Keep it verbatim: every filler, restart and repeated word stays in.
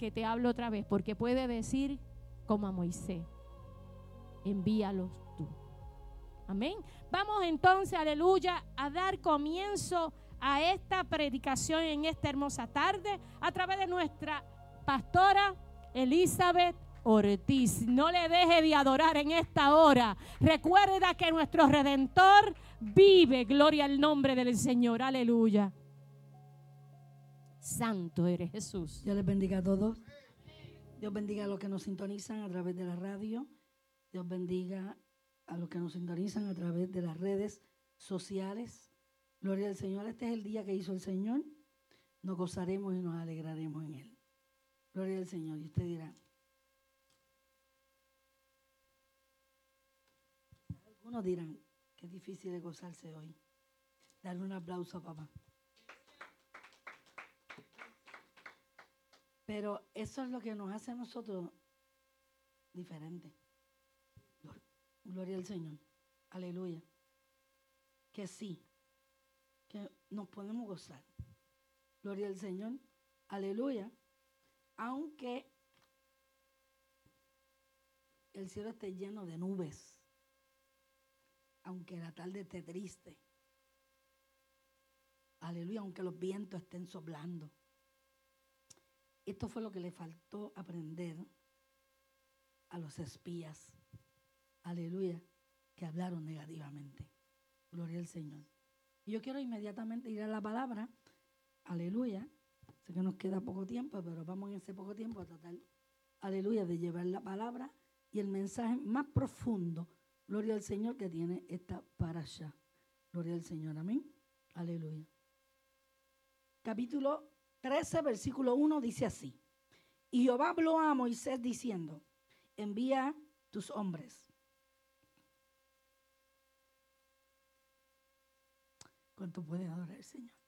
que te hablo otra vez, porque puede decir como a Moisés, envíalos tú. Amén. Vamos entonces, aleluya, a dar comienzo a esta predicación en esta hermosa tarde a través de nuestra pastora Elizabeth Ortiz. No le deje de adorar en esta hora. Recuerda que nuestro Redentor vive. Gloria al nombre del Señor. Aleluya. Santo eres Jesús. Dios les bendiga a todos. Dios bendiga a los que nos sintonizan a través de la radio. Dios bendiga a los que nos sintonizan a través de las redes sociales. Gloria al Señor. Este es el día que hizo el Señor. Nos gozaremos y nos alegraremos en Él. Gloria al Señor. Y usted dirá, algunos dirán, qué difícil es gozarse hoy. Darle un aplauso a papá. Pero eso es lo que nos hace a nosotros diferentes. Gloria al Señor. Aleluya. Que sí, que nos podemos gozar. Gloria al Señor. Aleluya. Aunque el cielo esté lleno de nubes, aunque la tarde esté triste, aleluya, aunque los vientos estén soplando. Esto fue lo que le faltó aprender a los espías, aleluya, que hablaron negativamente. Gloria al Señor. Y yo quiero inmediatamente ir a la palabra, aleluya. Sé que nos queda poco tiempo, pero vamos en ese poco tiempo a tratar, aleluya, de llevar la palabra y el mensaje más profundo, gloria al Señor, que tiene esta parasha. Gloria al Señor, amén. Aleluya. Capítulo trece, versículo uno, dice así. Y Jehová habló a Moisés diciendo, envía tus hombres. ¿Cuánto pueden adorar al Señor?